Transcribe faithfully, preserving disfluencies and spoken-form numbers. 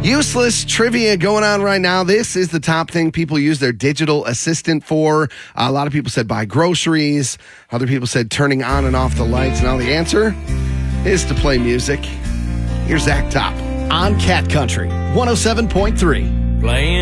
Useless trivia going on right now. This is the top thing people use their digital assistant for. A lot of people said buy groceries. Other people said turning on and off the lights. Now the answer is to play music. Here's Zach Top on Cat Country one oh seven point three. Playing